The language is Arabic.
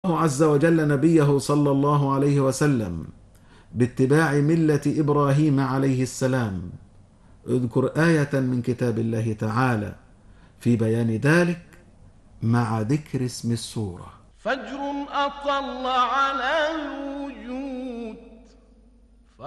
عز وجل نبيه صلى الله عليه وسلم باتباع ملة إبراهيم عليه السلام، اذكر آية من كتاب الله تعالى في بيان ذلك مع ذكر اسم السورة. فجر أطل على الوجود